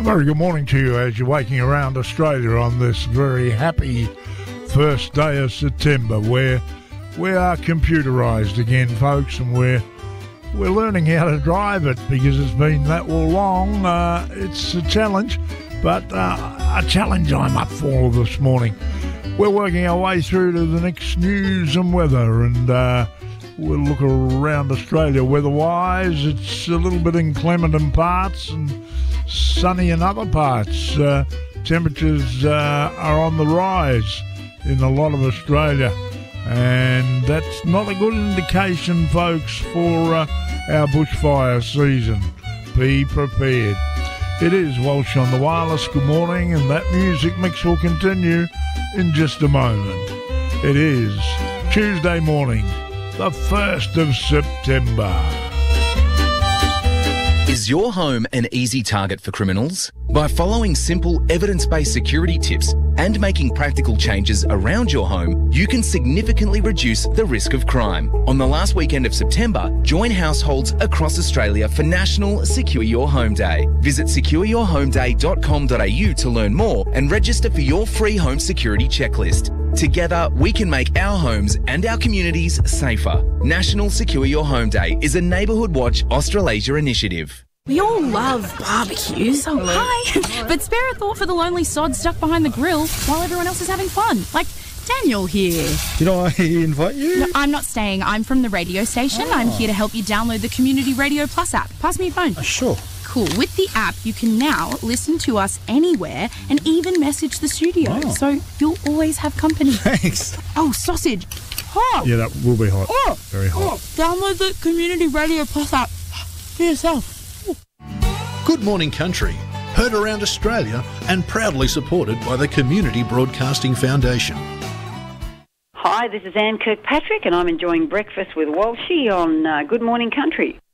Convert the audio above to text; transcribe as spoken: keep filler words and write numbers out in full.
very good morning to you as you're waking around Australia on this very happy first day of September, where we are computerised again, folks, and we're we're learning how to drive it because it's been that long. Uh, it's a challenge, but uh, a challenge I'm up for this morning. We're working our way through to the next news and weather, and uh, we'll look around Australia weather-wise. It's a little bit inclement in parts and sunny in other parts. Uh, temperatures uh, are on the rise in a lot of Australia, and that's not a good indication, folks, for uh, our bushfire season. Be prepared. It is Walsh on the wireless. Good morning, and that music mix will continue in just a moment. It is Tuesday morning, the first of September. Is your home an easy target for criminals? By following simple, evidence-based security tips and making practical changes around your home, you can significantly reduce the risk of crime. On the last weekend of September, join households across Australia for National Secure Your Home Day. Visit secure your home day dot com dot a u to learn more and register for your free home security checklist. Together, we can make our homes and our communities safer. National Secure Your Home Day is a Neighbourhood Watch Australasia initiative. We all love barbecues. Oh, hi. But spare a thought for the lonely sod stuck behind the grill while everyone else is having fun. Like Daniel here. Did I invite you? No, I'm not staying. I'm from the radio station. Oh. I'm here to help you download the Community Radio Plus app. Pass me your phone. Uh, sure. Cool. With the app, you can now listen to us anywhere and even message the studio. Oh. So you'll always have company. Thanks. Oh, sausage. Hot. Yeah, that will be hot. Oh. Very hot. Oh. Download the Community Radio Plus app for yourself. Good Morning Country, heard around Australia and proudly supported by the Community Broadcasting Foundation. Hi, this is Anne Kirkpatrick and I'm enjoying breakfast with Walshy on uh, Good Morning Country.